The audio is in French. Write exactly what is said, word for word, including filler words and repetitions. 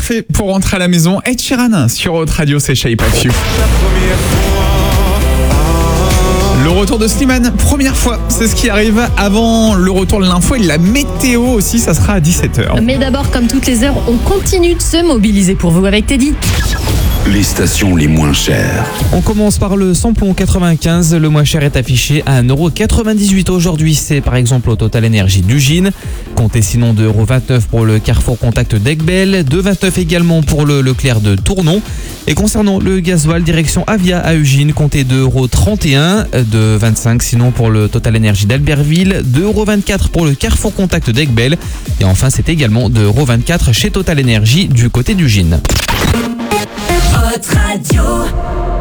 parfait pour rentrer à la maison. Ed Sheeran sur Haute Radio, c'est Shape of You. Le retour de Slimane, première fois, c'est ce qui arrive avant le retour de l'info et la météo aussi, ça sera à dix-sept heures. Mais d'abord, comme toutes les heures, on continue de se mobiliser pour vous avec Teddy. Les stations les moins chères. On commence par le samplon quatre-vingt-quinze. Le moins cher est affiché à un euro quatre-vingt-dix-huit aujourd'hui. C'est par exemple au Total Énergie d'Ugine. Comptez sinon deux euros vingt-neuf pour le Carrefour Contact d'Aiguebelle. deux euros vingt-neuf également pour le Leclerc de Tournon. Et concernant le gasoil, direction Avia à Ugine, comptez deux euros trente et un. deux euros vingt-cinq sinon pour le Total Énergie d'Albertville. deux euros vingt-quatre pour le Carrefour Contact d'Aiguebelle. Et enfin, c'est également deux euros vingt-quatre chez Total Énergie du côté d'Ugine. Haute Radio.